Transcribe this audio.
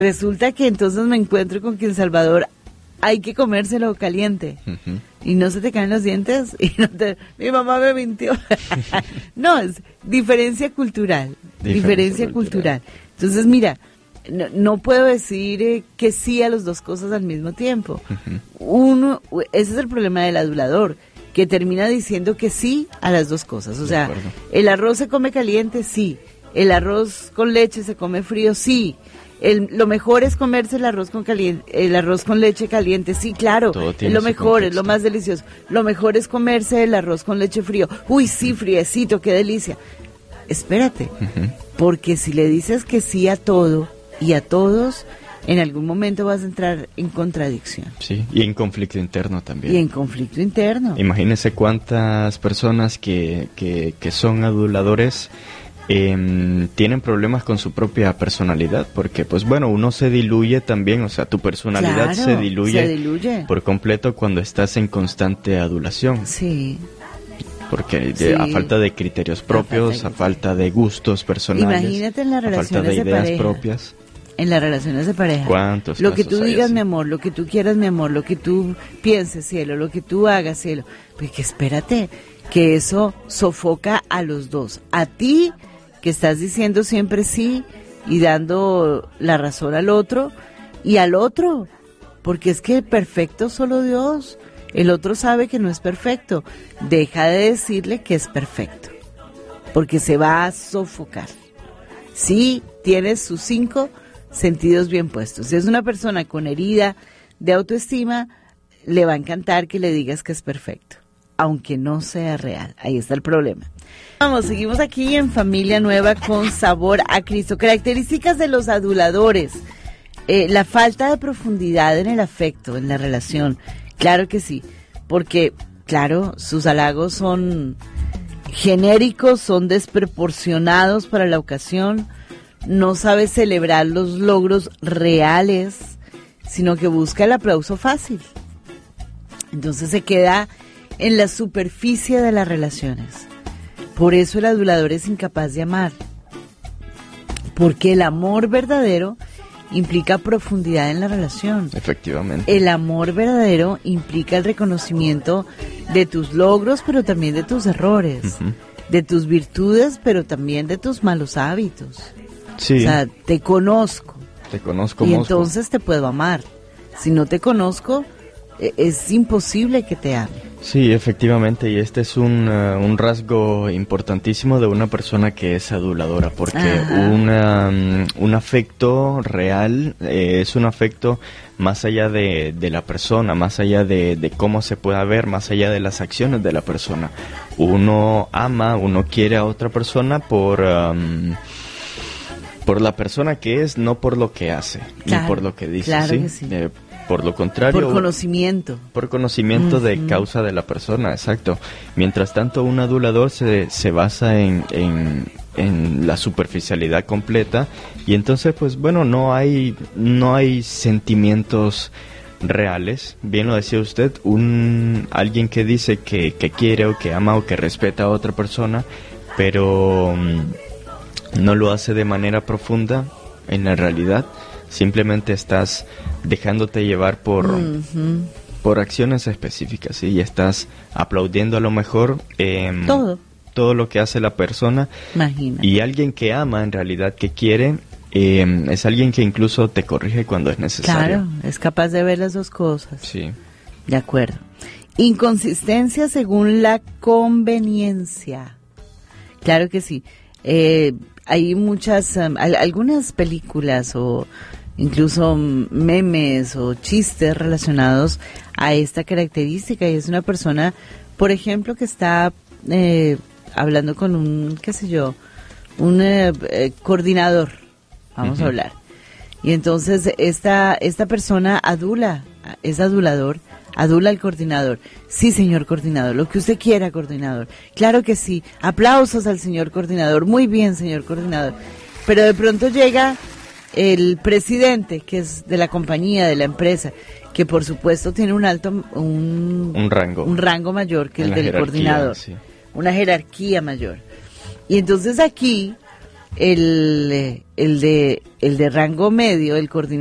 Resulta que entonces me encuentro con que en Salvador hay que comérselo caliente. Uh-huh. Y no se te caen los dientes. Y mi mamá me mintió. No, es diferencia cultural. Diferencia cultural. Entonces, mira, no puedo decir que sí a las dos cosas al mismo tiempo. Uh-huh. Ese es el problema del adulador, que termina diciendo que sí a las dos cosas. O sea, el arroz se come caliente, sí. El arroz con leche se come frío, sí. Lo mejor es comerse el arroz con leche caliente, sí, claro, es lo mejor, es lo más delicioso. Lo mejor es comerse el arroz con leche frío. Uy, sí, friecito, qué delicia. Espérate, porque si le dices que sí a todo y a todos, en algún momento vas a entrar en contradicción. Sí, y en conflicto interno también. Y en conflicto interno. Imagínese cuántas personas que son aduladores tienen problemas con su propia personalidad, porque pues bueno, uno se diluye también, o sea, tu personalidad se diluye por completo cuando estás en constante adulación. Sí. Porque a falta de criterios propios, a falta de gustos personales, imagínate en las relaciones a falta de ideas pareja, propias. En las relaciones de pareja. ¿Cuántos lo que tú digas, así? Mi amor, lo que tú quieras, mi amor, lo que tú pienses, cielo, lo que tú hagas, cielo. Pues que espérate, que eso sofoca a los dos. A ti, que estás diciendo siempre sí y dando la razón al otro, y al otro, porque es que perfecto solo Dios, el otro sabe que no es perfecto, deja de decirle que es perfecto, porque se va a sofocar. Sí, tienes sus 5 sentidos bien puestos. Si es una persona con herida de autoestima, le va a encantar que le digas que es perfecto, aunque no sea real. Ahí está el problema. Vamos, seguimos aquí en Familia Nueva con Sabor a Cristo. Características de los aduladores. La falta de profundidad en el afecto, en la relación. Claro que sí, porque, claro, sus halagos son genéricos, son desproporcionados para la ocasión. No sabe celebrar los logros reales, sino que busca el aplauso fácil. Entonces se queda en la superficie de las relaciones. Por eso el adulador es incapaz de amar, porque el amor verdadero implica profundidad en la relación. Efectivamente. El amor verdadero implica el reconocimiento de tus logros, pero también de tus errores, de tus virtudes, pero también de tus malos hábitos. Sí. O sea, te conozco. Y entonces te puedo amar. Si no te conozco, es imposible que te ame. Sí, efectivamente, y este es un rasgo importantísimo de una persona que es aduladora, porque un afecto real es un afecto más allá de la persona, más allá de cómo se pueda ver, más allá de las acciones de la persona. Uno ama, uno quiere a otra persona por la persona que es, no por lo que hace, ni por lo que dice, claro ¿sí? Que sí. Por lo contrario, por conocimiento. Por conocimiento de causa de la persona, exacto. Mientras tanto, un adulador se basa en la superficialidad completa, y entonces, pues bueno, no hay sentimientos reales. Bien lo decía usted, alguien que dice que quiere o que ama o que respeta a otra persona, pero no lo hace de manera profunda. En la realidad, simplemente estás dejándote llevar por acciones específicas, ¿sí? Y estás aplaudiendo a lo mejor todo lo que hace la persona. Imagina. Y alguien que ama, en realidad, que quiere, es alguien que incluso te corrige cuando es necesario. Claro, es capaz de ver las dos cosas. Sí. De acuerdo. Inconsistencia según la conveniencia. Claro que sí. Hay muchas, algunas películas o incluso memes o chistes relacionados a esta característica, y es una persona, por ejemplo, que está hablando con un coordinador, vamos a hablar, y entonces esta persona es adulador, adula al coordinador. Sí, señor coordinador, lo que usted quiera, coordinador. Claro que sí, aplausos al señor coordinador. Muy bien, señor coordinador. Pero de pronto llega el presidente, que es de la compañía, de la empresa, que por supuesto tiene un rango mayor que el del coordinador, sí. Una jerarquía mayor. Y entonces aquí el de rango medio, el coordinador